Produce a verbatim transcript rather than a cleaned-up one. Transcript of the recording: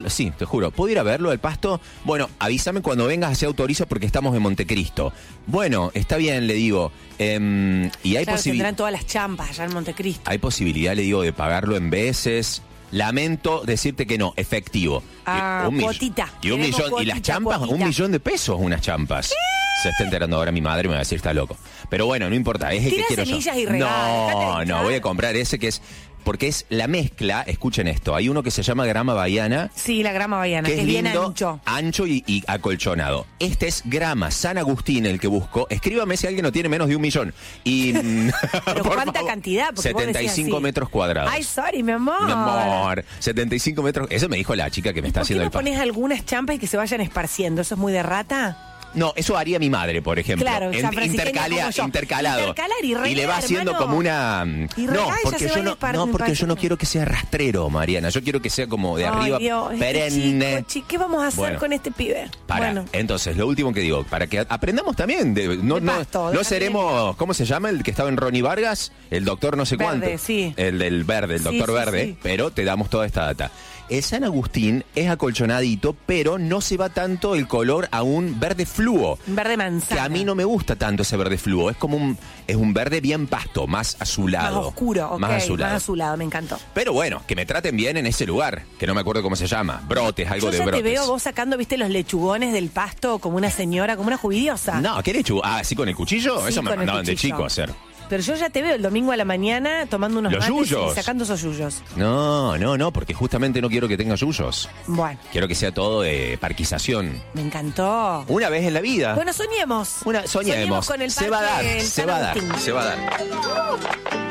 Sí, te juro. ¿Puedo ir a verlo, el Pasto? Bueno, avísame cuando vengas, así autorizo porque estamos en Montecristo. Bueno, está bien, le digo. Eh, y hay claro, posibilidad. tendrán todas las champas allá en Montecristo. Hay posibilidad, le digo, de pagarlo en veces. Lamento decirte que no, efectivo. Ah, un cuotita. Y un Queremos millón. cuotita, y las champas, cuotita. un millón de pesos, unas champas. ¿Qué? Se está enterando ahora mi madre y me va a decir está loco. Pero bueno, no importa, es el Tira que quiero yo. semillas y regala, No, dejate de no, hinchar. voy a comprar ese que es. Porque es la mezcla, escuchen esto, hay uno que se llama grama bahiana. Sí, la grama bahiana, Que que es es bien lindo, ancho. ancho y, y acolchonado. Este es grama San Agustín, el que busco. Escríbame si alguien no tiene menos de un millón. Y Pero por ¿cuánta favor, cantidad? Porque vos setenta y cinco decías así. metros cuadrados. Ay, sorry, mi amor. Mi amor, setenta y cinco metros. Eso me dijo la chica que me está ¿Por qué haciendo no el pasto. pones algunas champas y que se vayan esparciendo? ¿Eso es muy de rata? No, eso haría mi madre, por ejemplo. Claro, En- sanfranciseña intercalea- como yo. intercalado. Intercalar y regala, le va haciendo hermano. como una. Y No, regala, ya porque se yo van no, espar- no, porque yo no esparciendo. quiero que sea rastrero, Mariana. Yo quiero que sea como de Ay, arriba, Dios, este perenne. chico, chi- ¿qué vamos a hacer Bueno. con este pibe? Para, Bueno, entonces, lo último que digo, para que aprendamos también, de, no, De no, pasto, no de seremos, ¿cómo se llama? El que estaba en Ronnie Vargas, el doctor no sé Verde, cuánto. sí. El del verde, el Sí, doctor sí, verde, sí. pero te damos toda esta data. El San Agustín es acolchonadito, pero no se va tanto el color a un verde fluo. verde manzana. Que a mí no me gusta tanto ese verde fluo, es como un, es un verde bien pasto, más azulado. Más oscuro, ok, Más azulado. más azulado, me encantó. Pero bueno, que me traten bien en ese lugar, que no me acuerdo cómo se llama. Brotes, algo Yo de ya brotes. te veo vos sacando, viste, los lechugones del pasto como una señora, como una jubiliosa. No, ¿qué lechu? Ah, ¿sí con el cuchillo? Sí, Eso me con el mandaban de cuchillo. chico a hacer. Pero yo ya te veo el domingo a la mañana tomando unos Los mates yuyos. y sacando esos yuyos. No, no, no, porque justamente no quiero que tenga yuyos. Bueno, Quiero que sea todo de parquización. me encantó. Una vez en la vida. Bueno, soñemos. Una, soñemos. con el se va a dar, parque, el se San va a dar, Agustín. se va a dar.